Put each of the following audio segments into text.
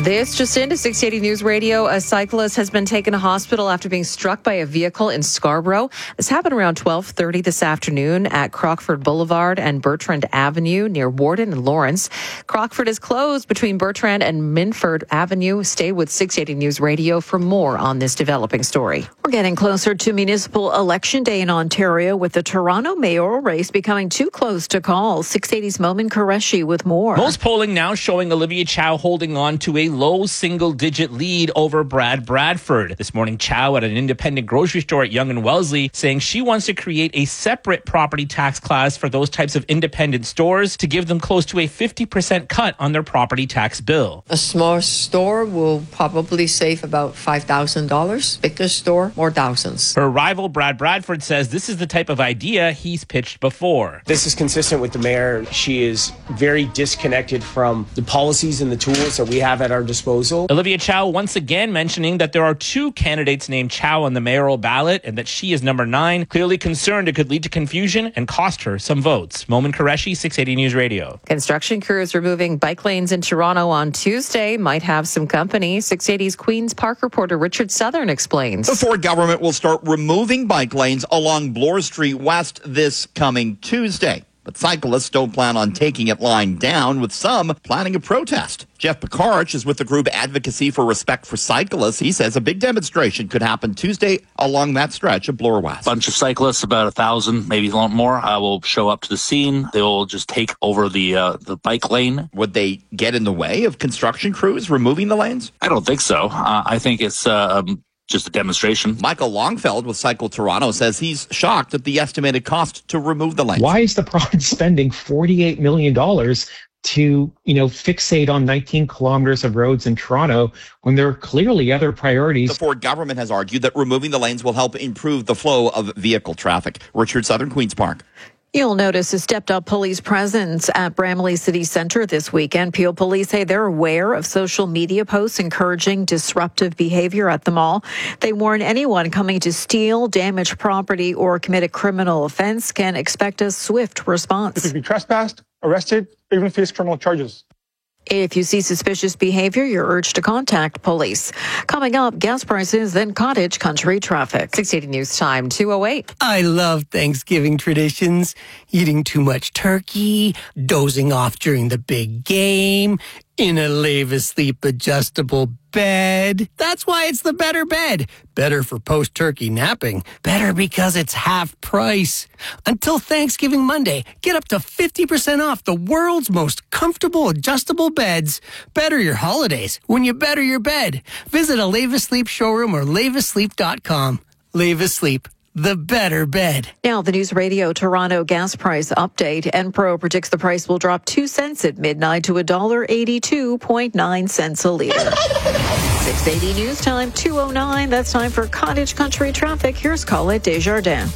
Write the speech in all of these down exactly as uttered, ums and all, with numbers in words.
This just into six eighty News Radio. A cyclist has been taken to hospital after being struck by a vehicle in Scarborough. This happened around twelve thirty this afternoon at Crockford Boulevard and Bertrand Avenue near Warden and Lawrence. Crockford is closed between Bertrand and Minford Avenue. Stay with six eighty News Radio for more on this developing story. We're getting closer to municipal election day in Ontario, with the Toronto mayoral race becoming too close to call. six eighty's Momin Qureshi with more. Most polling now showing Olivia Chow holding on to a low single-digit lead over Brad Bradford. This morning, Chow at an independent grocery store at Yonge and Wellesley saying she wants to create a separate property tax class for those types of independent stores to give them close to a fifty percent cut on their property tax bill. A small store will probably save about five thousand dollars. Bigger store, more thousands. Her rival, Brad Bradford, says this is the type of idea he's pitched before. This is consistent with the mayor. She is very disconnected from the policies and the tools that we have at our disposal. Olivia Chow once again mentioning that there are two candidates named Chow on the mayoral ballot and that she is number nine, clearly concerned it could lead to confusion and cost her some votes. Momin Qureshi, six eighty News Radio. Construction crews removing bike lanes in Toronto on Tuesday might have some company. six eighty's Queen's Park reporter Richard Southern explains. The Ford government will start removing bike lanes along Bloor Street West this coming Tuesday. But cyclists don't plan on taking it lying down, with some planning a protest. Jeff Picarch is with the group Advocacy for Respect for Cyclists. He says a big demonstration could happen Tuesday along that stretch of Bloor West. A bunch of cyclists, about a thousand, maybe a lot more, uh, will show up to the scene. They will just take over the uh, the bike lane. Would they get in the way of construction crews removing the lanes? I don't think so. Uh, I think it's... Uh, um, just a demonstration. Michael Longfeld with Cycle Toronto says he's shocked at the estimated cost to remove the lanes. Why is the province spending forty-eight million dollars to, you know, fixate on nineteen kilometers of roads in Toronto when there are clearly other priorities? The Ford government has argued that removing the lanes will help improve the flow of vehicle traffic. Richard Southern, Queen's Park. You'll notice a stepped-up police presence at Bramalea City Centre this weekend. Peel police say they're aware of social media posts encouraging disruptive behavior at the mall. They warn anyone coming to steal, damage property, or commit a criminal offence can expect a swift response. You could be trespassed, arrested, or even face criminal charges. If you see suspicious behavior, you're urged to contact police. Coming up, gas prices, then cottage country traffic. six eighty News Time, two oh eight. I love Thanksgiving traditions. Eating too much turkey, dozing off during the big game, in a Lave Asleep adjustable bed. That's why it's the better bed. Better for post-turkey napping. Better because it's half price. Until Thanksgiving Monday, get up to fifty percent off the world's most comfortable adjustable beds. Better your holidays when you better your bed. Visit a Lave Asleep showroom or lave asleep dot com. Lave Asleep. The better bed. Now, the News Radio Toronto gas price update. Enpro predicts the price will drop two cents at midnight to one dollar eighty-two point nine cents a litre. six eighty News Time, two oh nine. That's time for Cottage Country Traffic. Here's Colette Desjardins.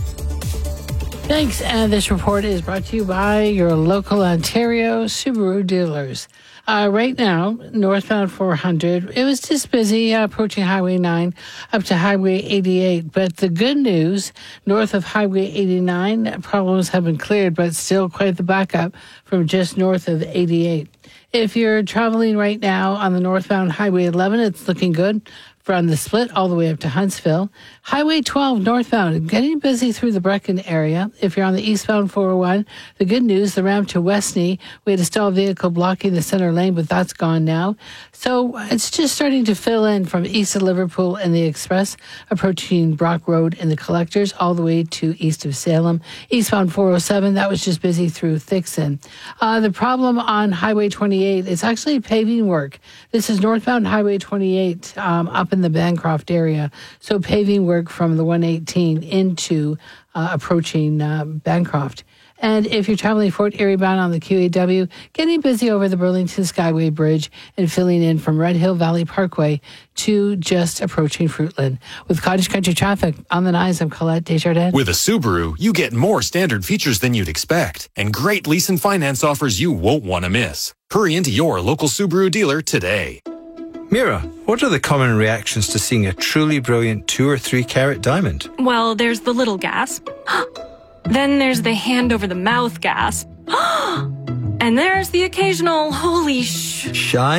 Thanks. And this report is brought to you by your local Ontario Subaru dealers. Uh, right now, northbound four hundred, it was just busy uh, approaching Highway nine up to Highway eighty-eight. But the good news, north of Highway eighty-nine, problems have been cleared, but still quite the backup from just north of eighty-eight. If you're traveling right now on the northbound Highway eleven, it's looking good from the split all the way up to Huntsville. Highway twelve northbound, getting busy through the Brecken area. If you're on the eastbound four oh one, the good news, the ramp to Westney, we had a stalled vehicle blocking the center lane, but that's gone now. So it's just starting to fill in from east of Liverpool and the Express, approaching Brock Road and the Collectors, all the way to east of Salem. Eastbound four oh seven, that was just busy through Thixon. Uh, the problem on Highway twenty-eight is actually paving work. This is northbound Highway twenty-eight um, up in the Bancroft area. So paving work from the one eighteen into uh, approaching uh, Bancroft. And if you're traveling Fort Erie bound on the Q A W, getting busy over the Burlington Skyway Bridge and filling in from Red Hill Valley Parkway to just approaching Fruitland. With Cottage Country Traffic on the nines, I'm Colette Desjardins. With a Subaru, you get more standard features than you'd expect and great lease and finance offers you won't want to miss. Hurry into your local Subaru dealer today. Mira, what are the common reactions to seeing a truly brilliant two or three carat diamond? Well, there's the little gasp. Then there's the hand over the mouth gasp. And there's the occasional holy sh... Shine?